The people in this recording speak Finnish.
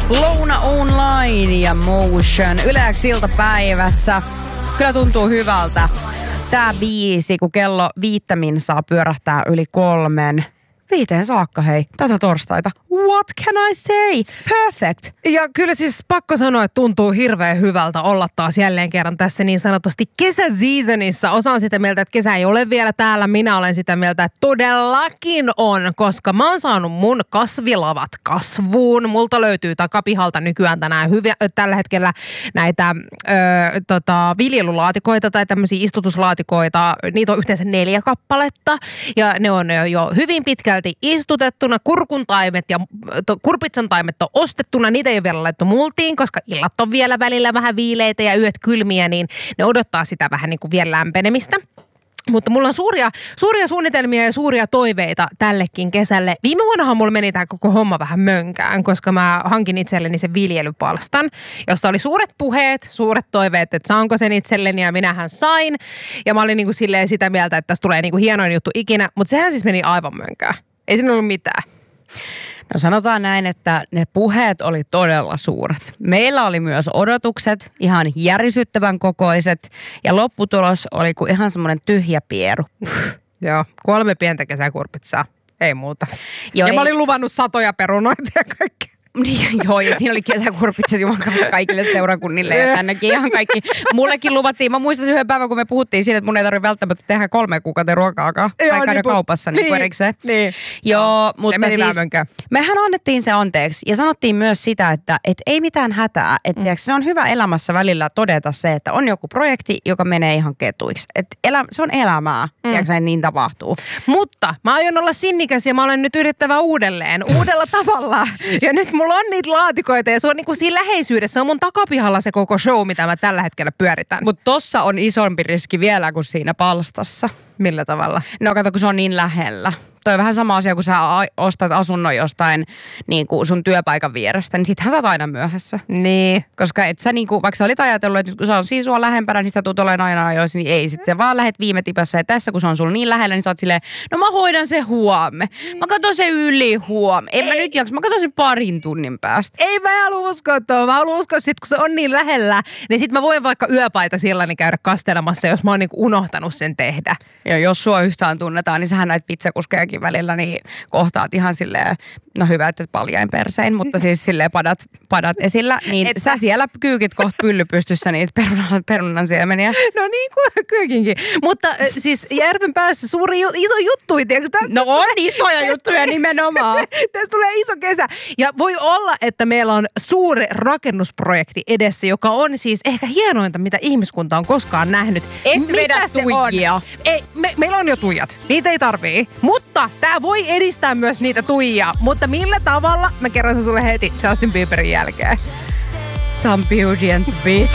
Louna Online ja Motion. Yleensä iltapäivässä. Kyllä tuntuu hyvältä. Tää biisi, kun kello 5 saa pyörähtää yli 3. 5 saakka, hei. Tätä torstaita. What can I say? Perfect. Ja kyllä siis pakko sanoa, että tuntuu hirveän hyvältä olla taas jälleen kerran tässä niin sanotusti kesäseasonissa. Osa on sitä mieltä, että kesä ei ole vielä täällä. Minä olen sitä mieltä, että todellakin on, koska mä oon saanut mun kasvilavat kasvuun. Multa löytyy takapihalta nykyään tällä hetkellä näitä viljelulaatikoita tai tämmöisiä istutuslaatikoita. Niitä on yhteensä 4 kappaletta ja ne on jo hyvin pitkälti istutettuna. Kurkuntaimet ja kurpitsan taimet on ostettuna, niitä ei ole vielä laittu multiin, koska illat on vielä välillä vähän viileitä ja yöt kylmiä, niin ne odottaa sitä vähän niin kuin vielä lämpenemistä. Mutta mulla on suuria suunnitelmia ja suuria toiveita tällekin kesälle. Viime vuonnahan mulla meni tämä koko homma vähän mönkään, koska mä hankin itselleni sen viljelypalstan, josta oli suuret puheet, suuret toiveet, että saanko sen itselleni ja minähän sain. Ja mä olin niin kuin silleen sitä mieltä, että tässä tulee niin kuin hienoin juttu ikinä, mutta sehän siis meni aivan mönkään. Ei siinä ollut mitään. No sanotaan näin, että ne puheet oli todella suuret. Meillä oli myös odotukset, ihan järisyttävän kokoiset, ja lopputulos oli kuin ihan semmoinen tyhjä pieru. Joo, 3 pientä kesäkurpitsaa, ei muuta. Joo, ja mä olin luvannut satoja perunoita ja kaikkea. Joo, ja siinä oli kesäkurpitset kaikille seurakunnille ja tännekin ihan kaikki. Mullekin luvattiin, mä muistan yhden päivän, kun me puhuttiin siitä, että mun ei tarvitse välttämättä tehdä 3 kuukauden ruokaakaan. Tai käydä kaupassa niin erikseen. Niin. Joo, mutta siis mehän annettiin se anteeksi ja sanottiin myös sitä, että ei mitään hätää. Että se on hyvä elämässä välillä todeta se, että on joku projekti, joka menee ihan ketuiksi. Että se on elämää, tiedätkö, niin tapahtuu. Mutta mä aion olla sinnikäs ja mä olen nyt yrittävä uudella tavalla. Ja nyt mulla on niitä laatikoita ja se on niinku siinä läheisyydessä. Se on mun takapihalla se koko show, mitä mä tällä hetkellä pyöritän. Mutta tossa on isompi riski vielä kuin siinä palstassa. Millä tavalla? No kato, kun se on niin lähellä. Toi on vähän sama asia, kun sä ostat asunnon jostain niin kuin sun työpaikan vierestä, niin sittenhän sä oot aina myöhässä. Niin. Koska et sä niin kuin, vaikka sä olit ajatellut, että kun se on siis sua lähempänä, niin sä tulet olemaan aina ajoissa, niin ei. Sitten sä vaan lähet viime tipassa ja tässä, kun se on sulla niin lähellä, niin sä oot silleen, no mä hoidan se huomenna. Mä katson se yli huomenna. En mä nyt jaksa, mä katson sen 2 tunnin päästä. Ei mä halua uskoa tuohon. Mä haluan uskoa sit, kun se on niin lähellä, niin sit mä voin vaikka yöpaita sillani käydä kastelemassa, jos mä oon niinku unohtanut sen tehdä. Ja jos sua yhtään tunnetaan, niin sähän näitä pizzakuskejakin välillä, niin kohtaat ihan silleen, no hyvä, että paljain persein, mutta siis silleen padat esillä, niin sä siellä kyykit kohta pylly pystyssä niitä perunan siemeniä. No niin kuin kyykinkin. Mutta siis järven päässä iso juttu, tiedätkö? No on isoja juttuja nimenomaan. Tästä tulee iso kesä. Ja voi olla, että meillä on suuri rakennusprojekti edessä, joka on siis ehkä hienointa, mitä ihmiskunta on koskaan nähnyt. Et vedä tuijia. Ei, meillä on jo tuijat. Niitä ei tarvii. Mutta tää voi edistää myös niitä tuijia. Mutta millä tavalla? Mä kerron sen sulle heti Justin Bieberin jälkeen. Tää on Beauty and the Beast.